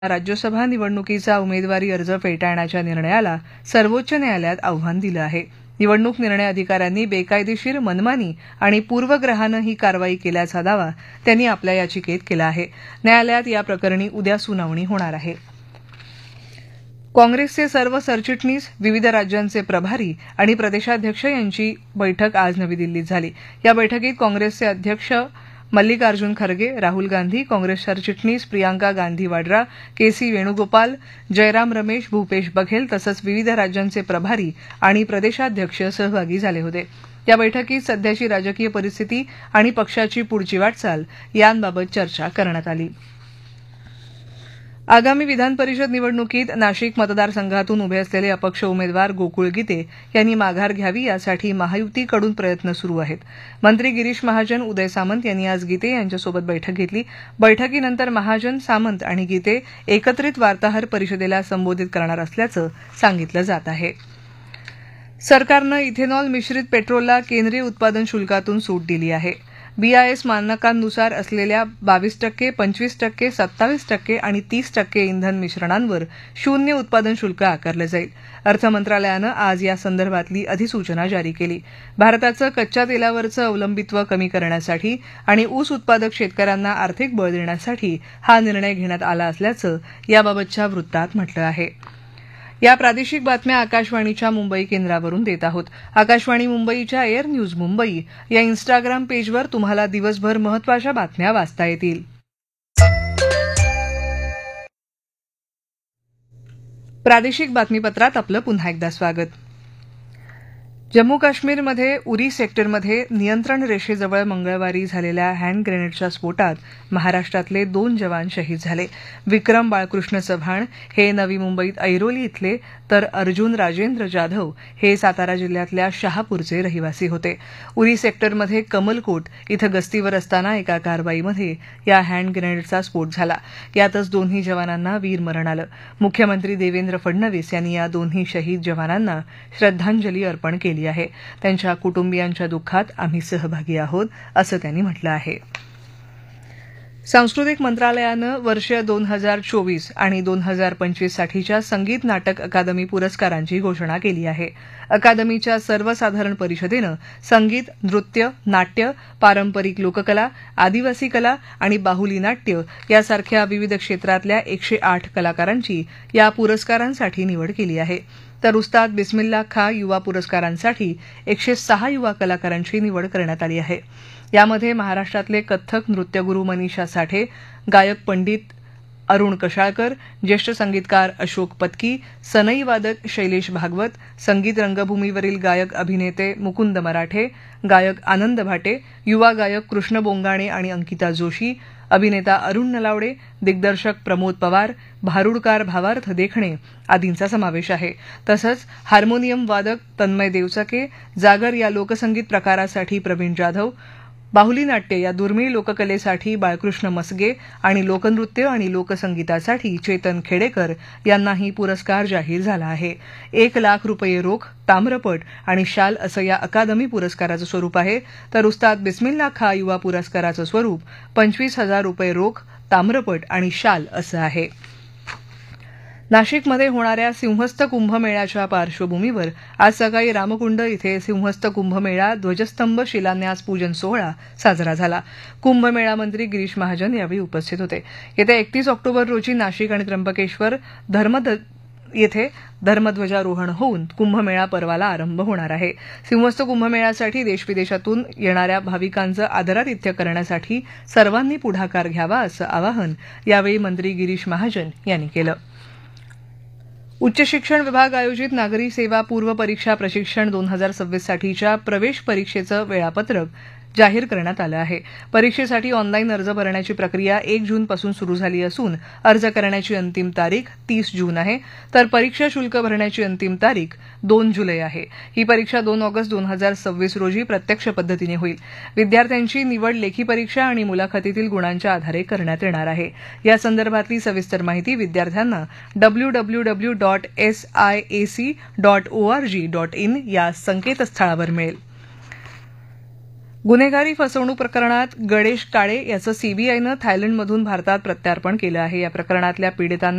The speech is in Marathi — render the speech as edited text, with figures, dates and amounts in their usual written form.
राज्यसभा निवडणुकीचा उमेदवारी अर्ज फेटाळण्याच्या निर्णयाला सर्वोच्च न्यायालयात आव्हान दिलं आहे. निवडणूक निर्णय अधिकाऱ्यांनी बेकायदेशीर, मनमानी आणि पूर्वग्रहानं ही कारवाई केल्याचा दावा त्यांनी आपल्या याचिकेत केला आहे. न्यायालयात या प्रकरणी उद्या सुनावणी होणार आहे. काँग्रेसचे सर्व सरचिटणीस, विविध राज्यांचे प्रभारी आणि प्रदेशाध्यक्ष यांची बैठक आज नवी दिल्लीत झाली. या बैठकीत काँग्रेसचे अध्यक्ष मल्लिकार्जुन खरगे, राहुल गांधी, काँग्रेस सरचिटणीस प्रियांका गांधी वाड्रा, के.सी. वेणुगोपाल, जयराम रमेश, भूपेश बघेल तसंच विविध राज्यांचे प्रभारी आणि प्रदेशाध्यक्ष सहभागी झाले होते. या बैठकीत सध्याची राजकीय परिस्थिती आणि पक्षाची पुढची वाटचाल यांबाबत चर्चा करण्यात आली. आगामी विधान परिषद निवडणुकीत नाशिक मतदारसंघातून उभे असलेले अपक्ष उमेदवार गोकुळ गीते यांनी माघार घ्यावी यासाठी महायुतीकडून प्रयत्न सुरू आहेत. मंत्री गिरीश महाजन, उदय सामंत यांनी आज गीते यांच्यासोबत बैठक घेतली. बैठकीनंतर महाजन, सामंत आणि गीते एकत्रित वार्ताहर परिषदेला संबोधित करणार असल्याचं सांगितलं जात आहे. सरकारनं इथेनॉल मिश्रित पेट्रोलला केंद्रीय उत्पादन शुल्कातून सूट दिली आहे. बीआयएस मानकांनुसार असलेल्या 22%, 25%, 27% आणि 30% इंधन मिश्रणांवर शून्य उत्पादन शुल्क आकारलं जाईल. अर्थ मंत्रालयानं आज या संदर्भातली अधिसूचना जारी केली. भारताचं कच्च्या तेलावरचं अवलंबित्व कमी करण्यासाठी आणि ऊस उत्पादक शेतकऱ्यांना आर्थिक बळ देण्यासाठी हा निर्णय घेण्यात आला असल्याचं याबाबतच्या वृत्तात म्हटलं आहे. या प्रादेशिक बातम्या आकाशवाणीच्या मुंबई केंद्रावरून देत आहोत. आकाशवाणी मुंबईच्या एअर न्यूज मुंबई या इन्स्टाग्राम पेजवर तुम्हाला दिवसभर महत्त्वाच्या बातम्या वाचता येतील. प्रादेशिक बातमीपत्रात आपलं पुन्हा एकदा स्वागत. जम्मू काश्मीरमध्ये उरी सेक्टरमध्ये नियंत्रण रेषेजवळ मंगळवारी झालेल्या हँड ग्रेनेडच्या स्फोटात महाराष्ट्रातले 2 जवान शहीद झाले. विक्रम बाळकृष्ण चव्हाण हे नवी मुंबईत ऐरोली इथले तर अर्जुन राजेंद्र जाधव हे सातारा जिल्ह्यातल्या शहापूरचे रहिवासी होते. उरी सेक्टरमध्ये कमलकोट इथं गस्तीवर असताना एका कारवाईमध्ये या हँड ग्रेनेडचा स्फोट झाला. यातच दोन्ही जवानांना वीरमरण आलं. मुख्यमंत्री देवेंद्र फडणवीस यांनी या दोन्ही शहीद जवानांना श्रद्धांजली अर्पण केली आहे. त्यांच्या कुटुंबियांच्या दुःखात आम्ही सहभागी आहोत असं त्यांनी म्हटलं आहे. सांस्कृतिक मंत्रालयानं वर्ष 2024 आणि 2025 साठीच्या संगीत नाटक अकादमी पुरस्कारांची घोषणा केली आहे. अकादमीच्या सर्वसाधारण परिषदेनं संगीत, नृत्य, नाट्य, पारंपरिक लोककला, आदिवासी कला आणि बाहुली नाट्य यासारख्या विविध क्षेत्रातल्या 108 कलाकारांची या पुरस्कारांसाठी निवड केली आहे. तर उस्ताद बिस्मिल्ला खां युवा पुरस्कारांसाठी 106 युवा कलाकारांची निवड करण्यात आली आहे. यामध्ये महाराष्ट्रातले कथ्थक नृत्यगुरू मनीषा साठे, गायक पंडित अरुण कशाळकर, ज्येष्ठ संगीतकार अशोक पत्की, सनई वादक शैलेश भागवत, संगीत रंगभूमीवरील गायक अभिनेते मुकुंद मराठे, गायक आनंद भाटे, युवा गायक कृष्ण बोंगाणे आणि अंकिता जोशी, अभिनेता अरुण नलावडे, दिग्दर्शक प्रमोद पवार, भारुडकार भावार्थ देखणे आदींचा समावेश आहे. तसंच हार्मोनियम वादक तन्मय देवचके, जागर या लोकसंगीत प्रकारासाठी प्रवीण जाधव, बाहुली नाट्य या दुर्मिळ लोककलेसाठी बाळकृष्ण मसगे आणि लोकनृत्य आणि लोकसंगीतासाठी चेतन खेडेकर यांनाही पुरस्कार जाहीर झाला आहे. 1 लाख रुपये रोख, ताम्रपट आणि शाल असं या अकादमी पुरस्काराचं स्वरूप आहे. तर उस्ताद बिस्मिल्ला खां युवा पुरस्काराचं स्वरूप 25,000 रुपये रोख, ताम्रपट आणि शाल असं आहे. नाशिकमध्ये होणाऱ्या सिंहस्थ कुंभमेळ्याच्या पार्श्वभूमीवर आज सकाळी रामकुंड इथे सिंहस्थ कुंभमेळा ध्वजस्तंभ शिलान्यास पूजन सोहळा साजरा झाला. कुंभमेळा मंत्री गिरीश महाजन यावेळी उपस्थित होते. येत्या 31 ऑक्टोबर रोजी नाशिक आणि त्र्यंबकेश्वर येथे धर्मध्वजारोहण होऊन कुंभमेळा पर्वाला आरंभ होणार आहे. सिंहस्थ कुंभमेळ्यासाठी देशविदेशातून येणाऱ्या भाविकांचं आदरातिथ्य करण्यासाठी सर्वांनी पुढाकार घ्यावा असं आवाहन यावेळी मंत्री गिरीश महाजन यांनी केलं. उच्च शिक्षण विभाग आयोजित नागरी सेवा पूर्व परीक्षा प्रशिक्षण 2026 साठीच्या प्रवेश परीक्षेचं वेळापत्रक जाहीर करण्यात आलं आहे. परीक्षेसाठी ऑनलाईन अर्ज भरण्याची प्रक्रिया 1 जूनपासून सुरू झाली असून अर्ज करण्याची अंतिम तारीख 30 जून आहे. तर परीक्षा शुल्क भरण्याची अंतिम तारीख 2 जुलै आहे. ही परीक्षा 2 ऑगस्ट 2026 रोजी प्रत्यक्ष पद्धतीने होईल. विद्यार्थ्यांची निवड लेखी परीक्षा आणि मुलाखतीतील गुणांच्या आधारे करण्यात येणार आहे. या संदर्भातली सविस्तर माहिती विद्यार्थ्यांना www.siac.org.in या संकेतस्थळावर मिळेल. गुन्हेगारी फसवणूक प्रकरणात गणेश काळे याचं सीबीआयनं थायलंडमधून भारतात प्रत्यार्पण केलं आहे. या प्रकरणातल्या पीडितांना